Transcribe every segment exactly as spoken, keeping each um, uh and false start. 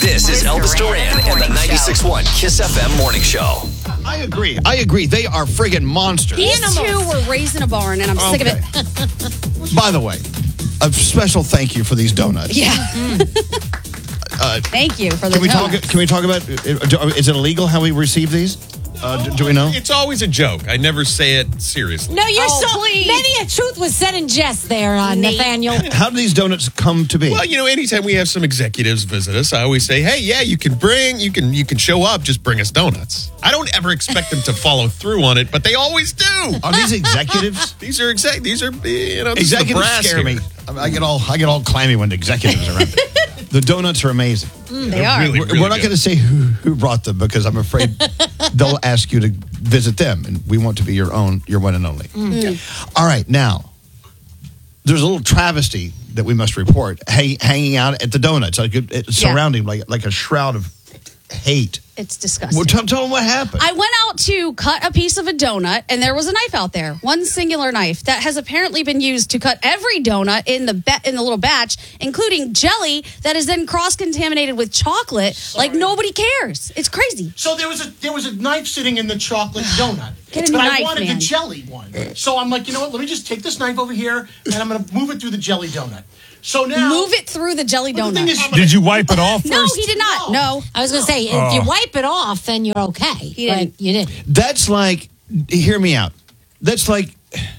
This is Elvis Duran and the ninety-six point one Kiss F M Morning Show. I agree. I agree. They are friggin' monsters. These two were raised in a barn, and I'm sick Okay. of it. By the way, a special thank you for these donuts. Yeah. Uh, Thank you for the can we talk? donuts. Can we talk about? Is it illegal how we receive these? Uh, do, do we know? It's always a joke. I never say it seriously. No, you're Oh, so please. many a truth was said in jest there, uh, Nathaniel. How do these donuts come to be? Well, you know, anytime we have some executives visit us, I always say, "Hey, yeah, you can bring, you can, you can show up. Just bring us donuts." I don't ever expect them to follow through on it, but they always do. Are these executives? These are exec. These are you know, this is the Executives brass scare here. me. I, mean, I get all I get all clammy when the executives are around. The donuts are amazing. Mm, they are. really- We're, we're not going to say who, who brought them because I'm afraid they'll ask you to visit them, and we want to be your own, your one and only. Mm. All right, now there's a little travesty that we must report hang, hanging out at the donuts, like it, it, surrounding like like a shroud of hate. It's disgusting. Well, tell, tell them what happened. I went out to cut a piece of a donut, and there was a knife out there, one singular knife that has apparently been used to cut every donut in the ba- in the little batch, including jelly that is then cross-contaminated with chocolate. Like nobody cares. It's crazy. So there was a there was a knife sitting in the chocolate donut. Get a new but knife, I wanted man. the jelly one. So I'm like, you know what? Let me just take this knife over here, and I'm going to move it through the jelly donut. So now Move it through the jelly But the donut. thing is- Did you wipe it off first? No, he did not. No. I was going to say, if you wipe it off, then you're okay. He but didn't. you didn't. That's like, hear me out. That's like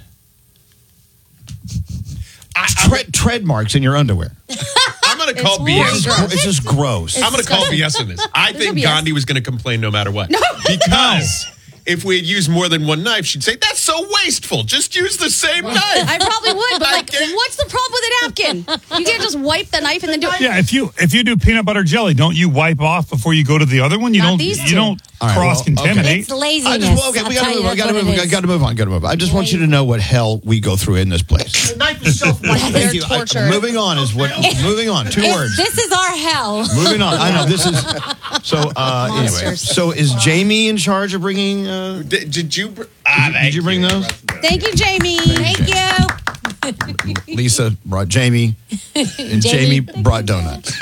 tre- tread marks in your underwear. I'm going to call It's B S. really It's, gro- it's just gross. It's I'm going to call disgusting. B S on this. I There's no think B S. Gandhi was going to complain no matter what. Because if we had used more than one knife, she'd say, "That's so wasteful. Just use the same knife." I probably would, but I like, get- what's the problem with a napkin? You can't just wipe the knife and then do it. Yeah, if you if you do peanut butter jelly, don't you wipe off before you go to the other one? You Not don't these you two. don't All right, well, cross contaminate. It's laziness. I just, well, okay, I'll we got tell to you move. I that's got to what move. it I is. got to move on. Got to move. I just want you to know what hell we go through in this place. the knife is self-wiping. Thank you. I- torture. moving on is what. Moving on. Two If words. this is our hell. Moving on. I know this is. So uh, anyway, Monsters. so is Jamie in charge of bringing? Uh, Did, did you? Br- ah, did thank you bring those? Thank you, Jamie. Thank you. Lisa brought Jamie, and Jamie, Jamie. brought donuts.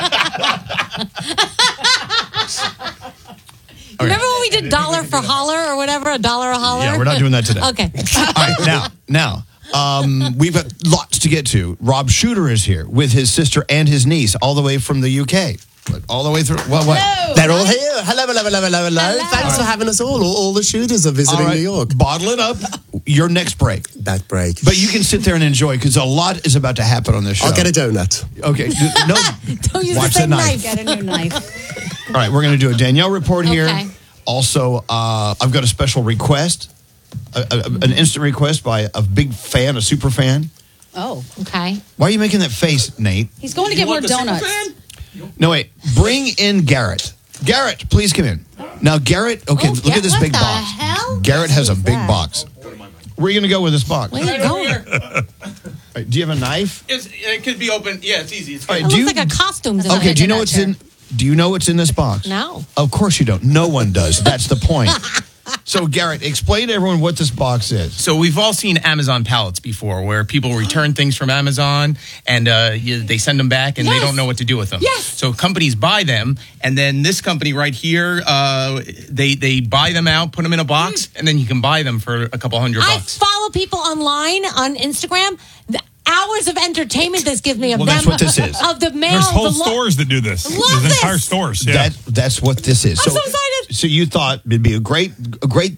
Remember when we did dollar for holler or whatever? A dollar a holler? Yeah, we're not doing that today. Okay. All right, now, now, um, we've got lots to get to. Rob Shooter is here with his sister and his niece, all the way from the U K. But all the way through. What? What? Hello. They're all here. Hello, hello, hello, hello, hello. Hello. Thanks for having us all. All, all the shooters are visiting All right, New York. bottle it up. Your next break. That break. But you can sit there and enjoy because a lot is about to happen on this show. I'll get a donut. Okay. d- No. Don't use Watch the same the knife. knife. Get a new knife. All right, we're going to do a Danielle report here. Okay. Also, uh, I've got a special request, a, a, an instant request by a big fan, a super fan. Oh, Okay. Why are you making that face, Nate? he's going to get more donuts. No, wait. Bring in Garrett. Garrett, please come in. Now, Garrett, okay, Oh, look Gar- at this what big the box. hell? Garrett has a What is big that? box. Where are you going to go with this box? Where are you going? All right, do you have a knife? It's, it could be open. Yeah, it's easy. It's All right, It do looks you, like a costume okay, design. do you know that what's chair. in? Do you know what's in this box? No. Of course you don't. No one does. That's the point. So, Garrett, explain to everyone what this box is. So we've all seen Amazon pallets before, where people return things from Amazon and uh, you, they send them back and they Yes. don't know what to do with them. Yes. So companies buy them, and then this company right here, uh, they they buy them out, put them in a box, and then you can buy them for a couple hundred I bucks. follow people online on Instagram. The hours of entertainment this gives me of Well, them. that's what this is. Of the mail. There's whole the lo- stores that do this. Love There's this. entire stores. Yeah. That that's what this is. I'm so excited. So you thought it'd be a great a great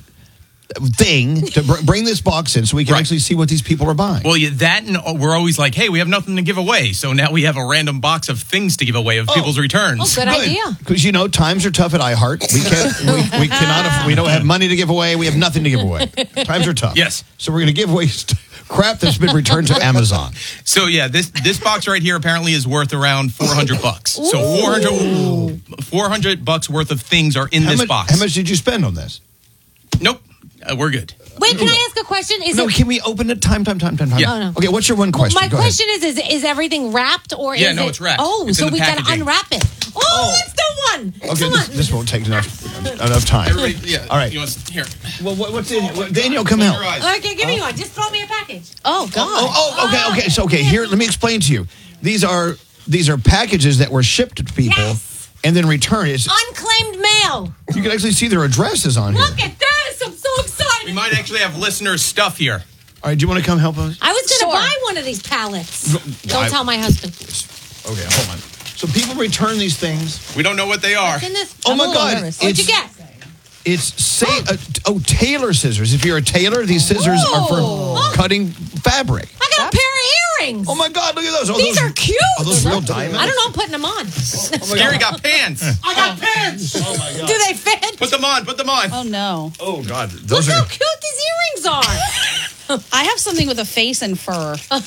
thing to br- bring this box in so we can Right. actually see what these people are buying. Well, yeah, that and we're always like, hey, we have nothing to give away. So now we have a random box of things to give away of people's returns. Oh, good idea. Because you know times are tough at iHeart. We can't. We, we cannot. aff- We don't have money to give away. We have nothing to give away. Times are tough. Yes. So we're going to give away st- crap that's been returned to Amazon. So yeah, this this box right here apparently is worth around four hundred bucks. So four hundred, four hundred bucks worth of things are in How this much, box. how much did you spend on this? Nope, uh, we're good. Wait, can I ask a question? Is No, it? can we open it? Time, time, time, time, time. Yeah. Oh, no. Okay, what's your one question? My Go ahead. question is: Is is everything wrapped or Yeah, is no, it? it's wrapped. Oh, It's so in the we gotta packaging. unwrap it. Oh, let's do one. Okay, Come this, on. this won't take enough enough time. Everybody, yeah. All right. You want, here. Well, what, what's in here? Daniel, come out. Your eyes. Okay, give me one. Just throw me a package. Oh, God. Oh, oh, okay, okay. So, okay, here, let me explain to you. These are these are packages that were shipped to people Yes. and then returned. It's, Unclaimed mail. you can actually see their addresses on here. Look at this. I'm so We excited. might actually have listeners' stuff here. All right, do you want to come help us? I was going to Sure. buy one of these pallets. Why- Don't tell my husband. Okay, hold on. So people return these things. We don't know what they are. What's in this? Oh I'm my a little God. nervous. What'd you It's- get? It's say uh, oh tailor scissors. If you're a tailor, these scissors are Whoa. for cutting fabric. I got a pair of earrings. Oh my God! Look at those. Are These those, are cute. Are those real diamonds? I don't know. I'm putting them on. Scary got pants. I got pants. Do they fit? Put them on. Put them on. Oh no. Oh God! Look Those how are. cute these earrings are. I have something with a face and fur. What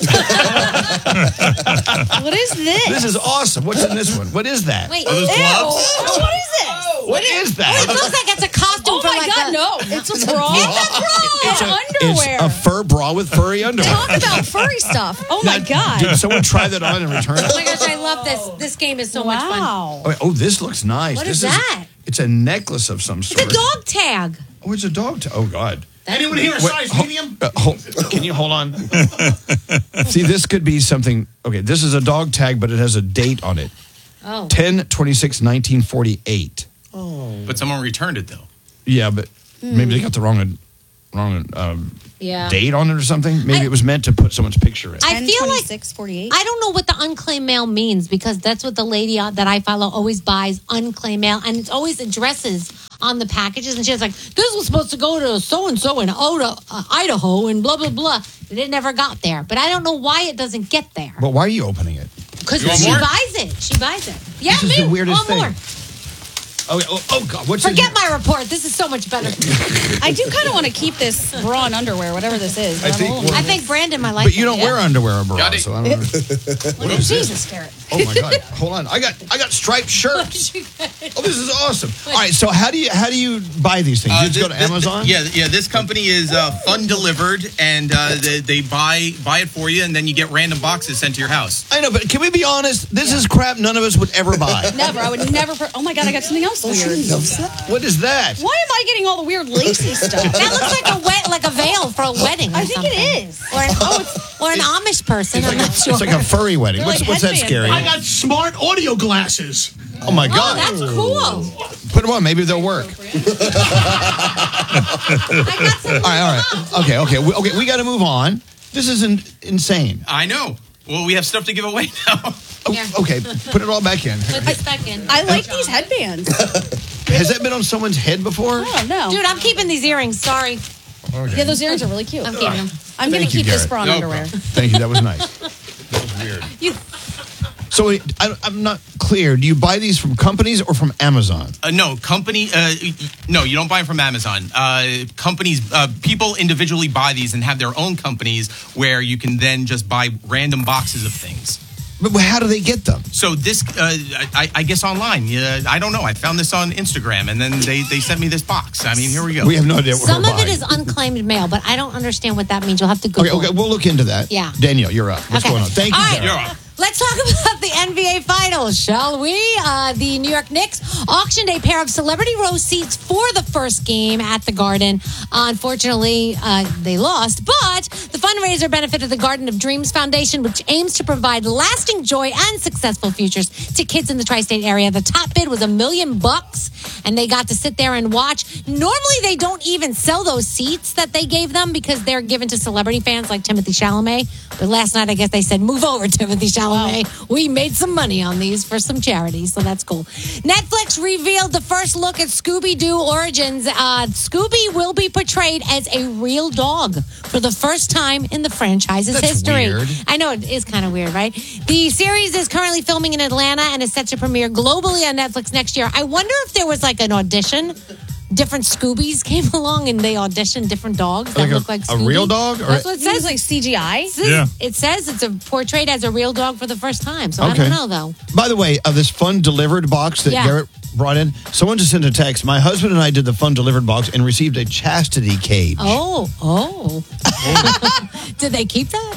is this? This is awesome. What's in this one? What is that? Wait, Are those ew. gloves? What is this? What is It that? looks like it's a costume Oh for my like God, a, no. It's a bra. It's a bra. It's underwear. It's a fur bra with furry underwear. Talk about furry stuff. Oh my Now, God. Did someone try that on and return Oh my it? gosh, I love this. This game is so much fun. Wow. Oh, oh, this looks nice. What this is that? It's a necklace of some sort. It's a dog tag. Oh, it's a dog. T- oh God. Anyone here a Wait, size ho- medium? uh, hold, can you hold on? See, this could be something. Okay, this is a dog tag, but it has a date on it. Oh. ten twenty-six nineteen forty-eight. But someone returned it, though. Yeah, but maybe they got the wrong wrong um, Yeah. date on it or something. Maybe I- it was meant to put someone's picture in. I ten feel like twenty-six forty-eight. I don't know what the unclaimed mail means because that's what the lady uh, that I follow always buys unclaimed mail, and it's always addresses on the packages, and she's like, "This was supposed to go to so and so in Oda, uh, Idaho, and blah blah blah." And it never got there, but I don't know why it doesn't get there. But why are you opening it? Because You want she more? buys it. She buys it. Yeah, This is me. the weirdest One more. thing. Oh, oh, oh God! What's in Forget here? my report. This is so much better. I do kind of want to keep this bra and underwear, whatever this is. I but I'm think a little we're- I nervous. think Brandon might like But you it. don't wear underwear or bra, Got it. so I don't know. What is Jesus, Garrett? Oh my God! Hold on, I got I got striped shirts. Oh, this is awesome. All right, so how do you how do you buy these things? Uh, you just go to this- this- Amazon. yeah, yeah. This company is uh, Fun Delivered, and uh, they, they buy buy it for you, and then you get random boxes sent to your house. I know, but can we be honest? This is crap none of us would ever buy. Never. I would never. Put, oh my God! I got something else weird. What is that? Why am I getting all the weird lacy stuff? That looks like a wet, like a veil for a wedding. Or I think something. it is. Or an, oh, it's, or an Amish person. I'm not sure. It's like a furry wedding. They're What's, like what's that headband scary? I got smart audio glasses. Oh my Oh, God! that's cool. Put them on. Maybe they'll work. I got some. All right, all right. Okay, okay, we, okay. We got to move on. This is in, insane. I know. Well, we have stuff to give away now. Oh, Here. okay, put it all back in. Put this back in. I like these headbands. Has that been on someone's head before? Oh no. Dude, I'm keeping these earrings. Sorry. Yeah, those earrings are really cute. I'm keeping them. I'm going Thank to you, keep this Garrett. bra and No underwear. problem. Thank you. That was nice. That was weird. You, So wait, I, I'm not clear. Do you buy these from companies or from Amazon? Uh, no, company. Uh, no, you don't buy them from Amazon. Uh, companies, uh, people individually buy these and have their own companies where you can then just buy random boxes of things. But how do they get them? So this, uh, I, I guess online. Yeah, I don't know. I found this on Instagram, and then they, they sent me this box. I mean, here we go. We have no idea what some we're of it buying. is unclaimed mail, but I don't understand what that means. You'll have to Google. Okay, okay, we'll look into that. Yeah. Danielle, you're up. What's Okay. going on? Thank you, All right. Garrett. You're up. Let's talk about the N B A Finals, shall we? Uh, the New York Knicks auctioned a pair of celebrity row seats for the first game at the Garden. Uh, unfortunately, uh, they lost, but the fundraiser benefited the Garden of Dreams Foundation, which aims to provide lasting joy and successful futures to kids in the tri-state area. The top bid was a million bucks, and they got to sit there and watch. Normally, they don't even sell those seats that they gave them because they're given to celebrity fans like Timothy Chalamet. But last night, I guess they said, move over, Timothy Chalamet. We made some money on these for some charities, so that's cool. Netflix revealed the first look at Scooby-Doo Origins. Uh, Scooby will be portrayed as a real dog for the first time in the franchise's That's history. weird. I know, it is kind of weird, right? The series is currently filming in Atlanta and is set to premiere globally on Netflix next year. I wonder if there was like an audition. Different Scoobies came along and they auditioned different dogs that Like a- look like a Scooby. real dog? Or- That's what it It says. was like C G I. It says- Yeah. It says it's a portrayed as a real dog for the first time. So I Okay. don't know though. By the way, uh, this fun delivered box that Yeah. Garrett brought in, someone just sent a text. My husband and I did the fun delivered box and received a chastity cage. Oh, oh. Did they keep that?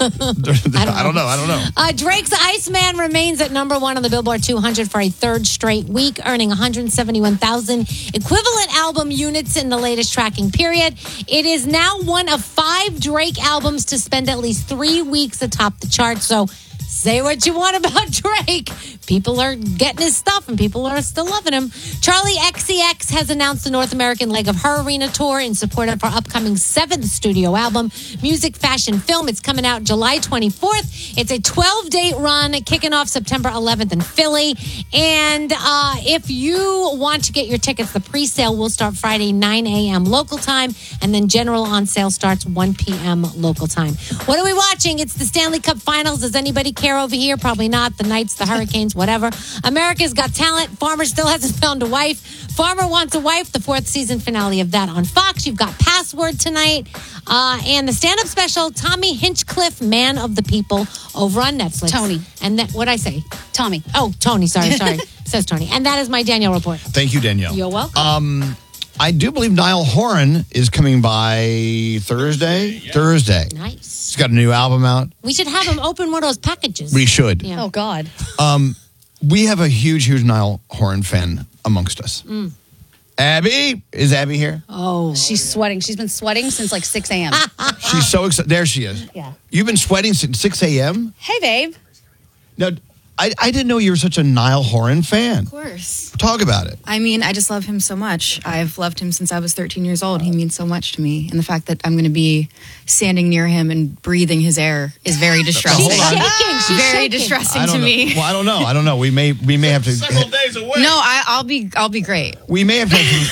I don't know. I don't know. Uh, Drake's Iceman remains at number one on the Billboard two hundred for a third straight week, earning one hundred seventy-one thousand equivalent album units in the latest tracking period. It is now one of five Drake albums to spend at least three weeks atop the chart. So say what you want about Drake. People are getting his stuff and people are still loving him. Charlie X C X has announced the North American leg of her arena tour in support of her upcoming seventh studio album, Music, Fashion, Film. It's coming out July twenty-fourth. It's a twelve-date run kicking off September eleventh in Philly. And uh, if you want to get your tickets, the pre-sale will start Friday, nine a.m. local time, and then general on sale starts one p.m. local time. What are we watching? It's the Stanley Cup Finals. Does anybody care over here? Probably not. The Knights, the Hurricanes, whatever. America's Got Talent. Farmer still hasn't found a wife. Farmer Wants a Wife, the fourth season finale of that on Fox. You've got Password tonight. Uh, and the stand-up special, Tommy Hinchcliffe, Man of the People, over on Netflix. Tony. And that, what'd I say? Tommy. Oh, Tony. Sorry, sorry. Says Tony. And that is my Danielle report. Thank you, Danielle. You're welcome. Um, I do believe Niall Horan is coming by Thursday. Thursday. Nice. He's got a new album out. We should have him open one of those packages. We should. Yeah. Oh, God. Um, we have a huge, huge Niall Horan fan amongst us. Mm. Abby? Is Abby here? Oh. She's sweating. She's been sweating since like six a.m. She's so excited. There she is. Yeah. You've been sweating since six a.m.? Hey, babe. Now, I, I didn't know you were such a Niall Horan fan. Of course. Talk about it. I mean, I just love him so much. I've loved him since I was thirteen years old. He means so much to me. And the fact that I'm going to be standing near him and breathing his air is very distressing. She's shaking. She's very shaking. distressing I to don't know. me. Well, I don't know. I don't know. We may we may have to Several days away. No, I, I'll be I'll be great. we may have to have